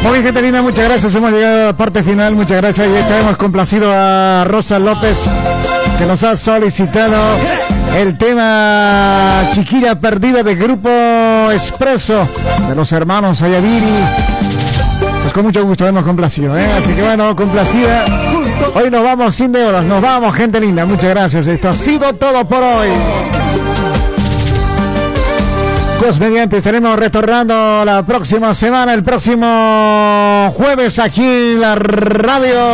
Muy bien, gente linda, muchas gracias. Hemos llegado a la parte final, muchas gracias. Y esta hemos complacido a Rosa López, que nos ha solicitado el tema Chiquilla Perdida del Grupo Expreso de los hermanos Ayaviri. Pues con mucho gusto hemos complacido, así que bueno, complacida. Hoy nos vamos sin deudas, nos vamos, gente linda, muchas gracias. Esto ha sido todo por hoy. Dios mediante, estaremos retornando la próxima semana, el próximo jueves aquí en la radio.